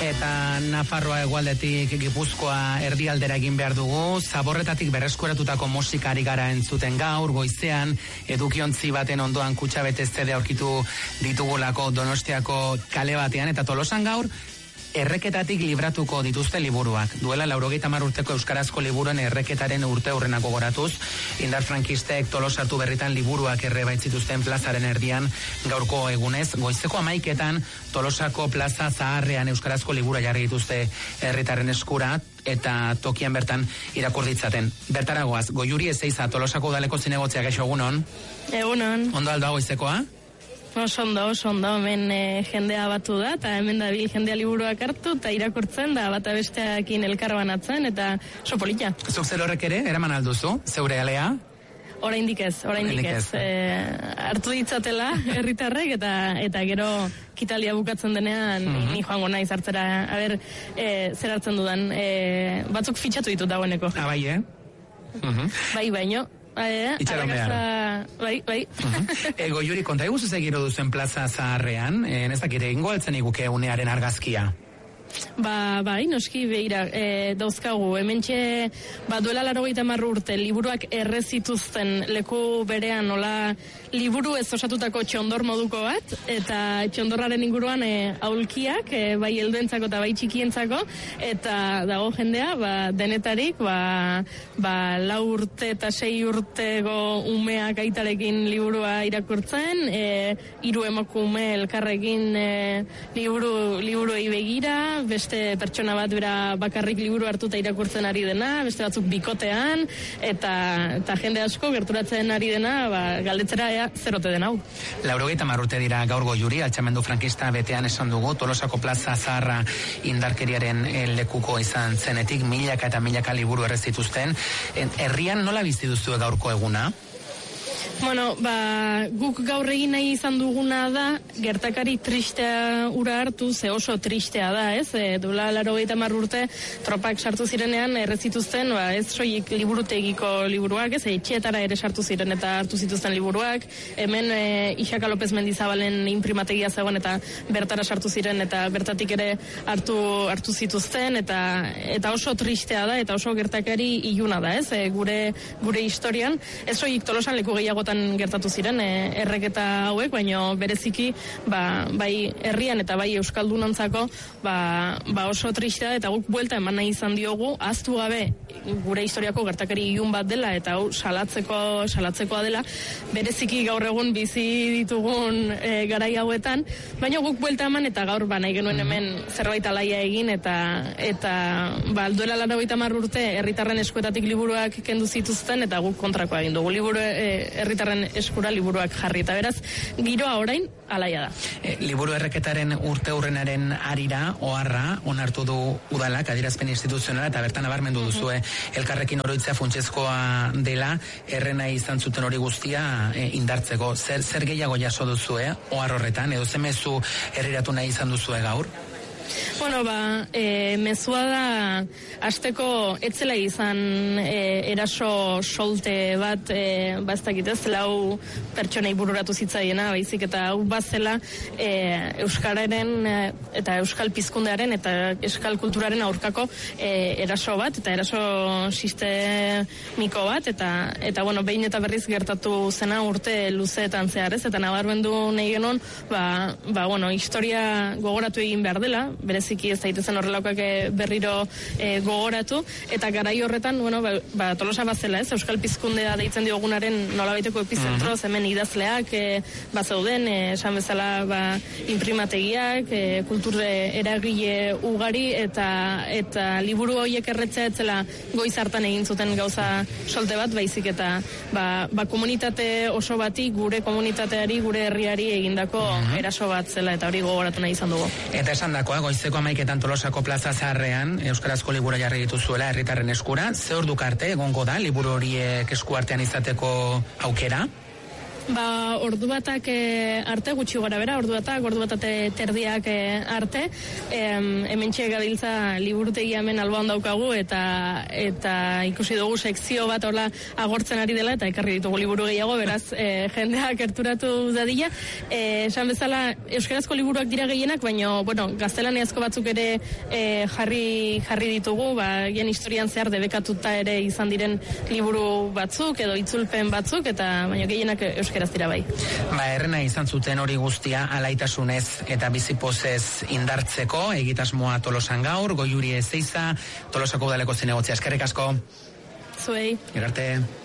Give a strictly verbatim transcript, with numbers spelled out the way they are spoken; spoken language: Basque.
Eta Nafarroa hegoaldetik Gipuzkoa erdialdera egin behar dugu. Zaborretatik berreskuratutako musikari gara entzuten gaur, goizean edukiontzi baten ondoan kutxabete zede aurkitu ditugulako Donostiako kale batean, eta Tolosan gaur erreketatik libratuko dituzte liburuak. Duela laurogeita hamar urteko euskarazko liburuen erreketaren urte hurrenako goratuz, indar frankistek Tolosatu berritan liburuak erre baitzituzten plazaren erdian gaurko egunez, goizeko hamaiketan Tolosako plaza zaharrean euskarazko libura jarri dituzte herritarren eskura, eta tokian bertan irakur ditzaten. Bertaragoaz, Goiuri Ezeiza, Tolosako udaleko zinegotzea, gaixo, egunon? Egunon. Ondo aldoa goizekoa? Oso ondo, oso ondo, hemen e, jendea batu da, eta hemen da bil jendea liburuak hartu, eta irakurtzen da, bata besteakin elkar banatzen, eta oso polita. Zuk zer horrek ere, eraman alduzu, zeure alea? Oraindik ez, oraindik ez. E, hartu ditzatela herritarrek, eta eta gero kitalia bukatzen denean, mm-hmm. ni joango naiz hartzera, a ber, e, zer hartzen dudan, e, batzuk fitxatu ditut dagoeneko. Ah, bai, eh? Mm-hmm. Bai, baino. Eh, Itxaron behar. Bai, bai. Uh-huh. E, Goiuri, konta eguz egiro duzen plaza zaharrean, e, ez dakire, ingo altzen iguke unearen argazkia? Ba, bai, noski behira, e, dauzkagu, hementxe, ba, duela laurogeita hamar urte, liburuak errezituzten leku berean, nola, liburu ez osatutako txondor moduko bat, eta txondorraren inguruan e, aulkiak, e, bai helduentzako eta bai txikientzako, eta dago jendea, ba, denetarik, ba, ba, lau urte eta sei urtego umeak aitarekin liburua irakurtzen, e, hiru emakume elkarrekin e, liburu, liburuei begira, beste pertsona bat bera bakarrik liburu hartuta irakurtzen ari dena, beste batzuk bikotean, eta, eta jende asko gerturatzen ari dena, ba, galdetzera ea zerote den hau. Laurogeita hamar urte dira gaur Goiuri, altxamendu frankista betean esan dugu, Tolosako plaza zaharra indarkeriaren lekuko izan zenetik, milaka eta milaka liburu errezituzten. Herrian nola bizi duzue gaurko eguna? Bueno, ba, guk gaur egin nahi izan duguna da, gertakari tristea ura hartu, ze oso tristea da, ez? E, duela laurogeita hamar urte, tropak sartu zirenean errezituzten, ba, ez soilik liburutegiko liburuak, ez? Etxeetara ere sartu ziren eta hartu zituzten liburuak. Hemen e, Ixaka López Mendizabalen imprimategia zegoen eta bertara sartu ziren eta bertatik ere hartu hartu zituzten, eta eta oso tristea da, eta oso gertakari iluna da, ez? E, gure gure historian, ez soilik Tolosan leku gehiagotan gertatu ziren e, erreketa hauek, baino bereziki ba, bai herrian eta bai euskaldunontzako ba, ba oso tristea, eta guk buelta eman nahi izan diogu, ahaztu gabe gure historiako gertakari ilun bat dela, eta hau salatzeko salatzekoa dela, bereziki gaur egun bizi ditugun e, garai hauetan, baina guk buelta eman eta gaur ba nahi genuen hemen zerbait alaia egin, eta eta ba duela laurogeita hamar urte herritarren eskuetatik liburuak kendu zituzten, eta guk kontrakoa egin dugu, liburu e, herritarren eskura liburuak jarri, eta beraz, giroa orain alaia da. E, liburu erreketaren urte hurrenaren arira, oharra, onartu du udalak, adierazpen instituzionala, eta bertan nabarmendu duzue, elkarrekin oroitzea funtsezkoa dela, errena izan zuten hori guztia e, indartzeko. Zer, zer gehiago jaso duzue, ohar horretan, edo ze mezu herriratu nahi izan duzue gaur? Bueno, ba, e, mezua da, hasteko etzela izan e, eraso solte bat, e, baztakit ez, lau pertsonei bururatu zitzaiena, baizik, eta hau bazela e, euskararen e, eta euskal pizkundearen eta euskal kulturaren aurkako e, eraso bat, eta eraso sistemiko bat, eta, eta bueno, behin eta berriz gertatu zena urte luzeetan zehar, ez, eta nabarmendu nahi genuen, ba, ba, bueno, historia gogoratu egin behar dela, bereziki ez daitezen horrelakoak berriro e, gogoratu, eta garai horretan, bueno, ba, ba, Tolosa bazela, ez, euskal pizkundea deitzen diogunaren nolabaiteko epizentroz, mm-hmm. hemen idazleak e, bazeuden, e, esan bezala ba, imprimategiak, e, kultur eragile ugari, eta eta liburu horiek erretzea etzela goiz hartan egin zuten gauza solte bat, baizik, eta ba, ba komunitate oso bati, gure komunitateari, gure herriari egindako mm-hmm. eraso bat zela, eta hori gogoratu nahi izan dugu. Eta esan dakoa, goizeko amaiketan Tolosako plaza zaharrean, euskarazko libura jarri dituzuela herritarren eskura, ze orduk arte egongo da liburu horiek esku artean izateko aukera? Ba, ordu batak e, arte, gutxi gora bera, ordu batak, ordu batate terdiak e, arte, em, hemen gabiltza liburutegia hemen alboan daukagu, eta eta ikusi dugu sekzio bat hola agortzen ari dela, eta ekarri ditugu liburu gehiago, beraz, e, jendeak erturatu dadila. E, esan bezala, euskarazko liburuak dira gehienak, baina, bueno, gaztelaniazko batzuk ere e, jarri, jarri ditugu, ba, gen historian zehar debekatuta ere izan diren liburu batzuk, edo itzulpen batzuk, eta baina gehienak euskaraz dira bai. Ba, errena izan zuten hori guztia alaitasunez eta bizipozez indartzeko, egitasmoa Tolosan gaur, Goiuri Ezeiza, Tolosako udaleko zinegotzia. Eskerrik asko. Zuei. Gerarte.